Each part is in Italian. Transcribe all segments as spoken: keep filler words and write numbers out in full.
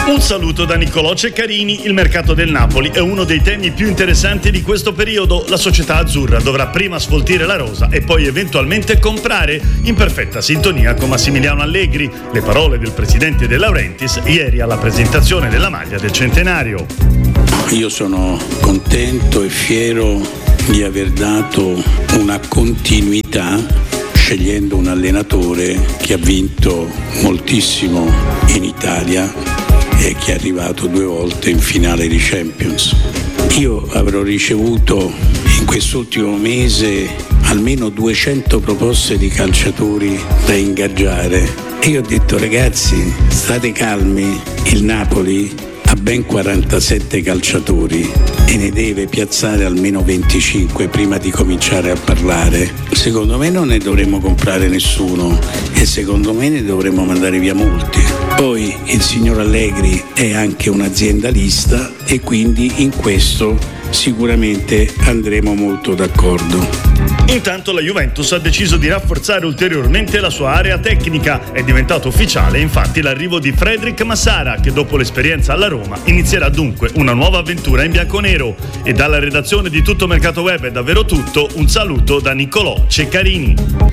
Un saluto da Niccolò Ceccarini. Il mercato del Napoli è uno dei temi più interessanti di questo periodo. La società azzurra dovrà prima sfoltire la rosa e poi eventualmente comprare, in perfetta sintonia con Massimiliano Allegri. Le parole del presidente De Laurentiis ieri alla presentazione della maglia del centenario. Io sono contento e fiero di aver dato una continuità scegliendo un allenatore che ha vinto moltissimo in Italia e che è arrivato due volte in finale di Champions. Io avrò ricevuto in quest'ultimo mese almeno duecento proposte di calciatori da ingaggiare e io ho detto: ragazzi, state calmi, il Napoli ha ben quarantasette calciatori e ne deve piazzare almeno venticinque prima di cominciare a parlare. Secondo me non ne dovremmo comprare nessuno e secondo me ne dovremmo mandare via molti. Poi il signor Allegri è anche un aziendalista e quindi in questo sicuramente andremo molto d'accordo. Intanto la Juventus ha deciso di rafforzare ulteriormente la sua area tecnica. È diventato ufficiale infatti l'arrivo di Frederic Massara, che dopo l'esperienza alla Roma inizierà dunque una nuova avventura in bianconero. E dalla redazione di Tutto Mercato Web è davvero tutto. Un saluto da Niccolò Ceccarini.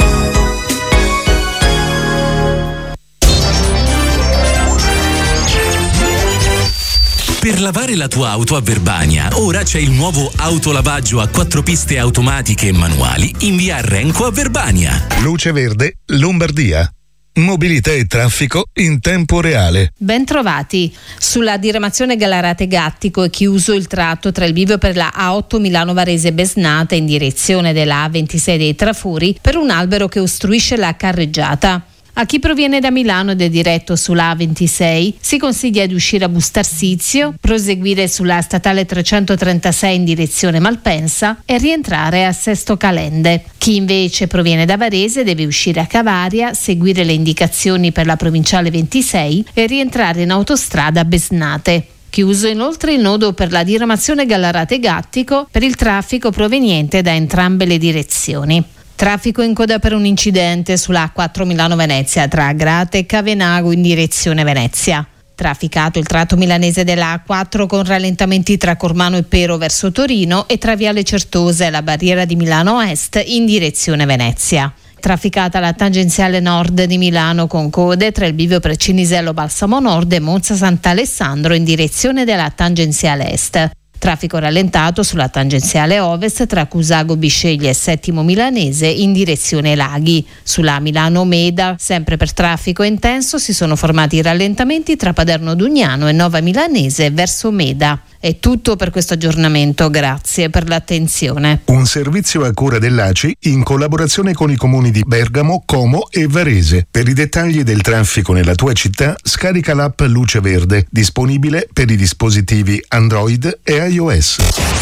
Per lavare la tua auto a Verbania, ora c'è il nuovo autolavaggio a quattro piste automatiche e manuali in via Renco a Verbania. Luce Verde, Lombardia. Mobilità e traffico in tempo reale. Ben trovati. Sulla diramazione Gallarate-Gattico è chiuso il tratto tra il bivio per la A otto Milano Varese Besnate in direzione della A ventisei dei Trafuri per un albero che ostruisce la carreggiata. A chi proviene da Milano ed è diretto sulla A ventisei si consiglia di uscire a Bustarsizio, proseguire sulla statale trecentotrentasei in direzione Malpensa e rientrare a Sesto Calende. Chi invece proviene da Varese deve uscire a Cavaria, seguire le indicazioni per la provinciale ventisei e rientrare in autostrada a Besnate. Chiuso inoltre il nodo per la diramazione Gallarate-Gattico per il traffico proveniente da entrambe le direzioni. Traffico in coda per un incidente sulla A quattro Milano-Venezia tra Agrate e Cavenago in direzione Venezia. Trafficato il tratto milanese della A quattro con rallentamenti tra Cormano e Pero verso Torino e tra Viale Certosa e la barriera di Milano Est in direzione Venezia. Trafficata la tangenziale nord di Milano con code tra il bivio per Cinisello Balsamo Nord e Monza Sant'Alessandro in direzione della tangenziale est. Traffico rallentato sulla tangenziale ovest tra Cusago Bisceglie e Settimo Milanese in direzione Laghi. Sulla Milano-Meda, sempre per traffico intenso, si sono formati rallentamenti tra Paderno Dugnano e Nova Milanese verso Meda. È tutto per questo aggiornamento, grazie per l'attenzione. Un servizio a cura dell'A C I in collaborazione con i comuni di Bergamo, Como e Varese. Per i dettagli del traffico nella tua città, scarica l'app Luce Verde, disponibile per i dispositivi Android e iOS.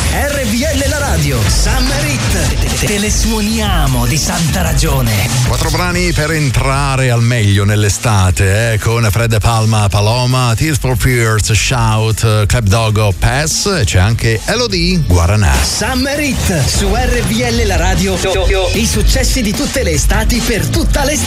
R V L la radio, Summer Hit, te le suoniamo di santa ragione. Quattro brani per entrare al meglio nell'estate, eh, con Fred Palma, Paloma, Tears for Fears, Shout, Club Dogo, Pass, e c'è anche Elodie, Guaranà. Summer Hit su R V L la radio, i successi di tutte le estati per tutta l'estate.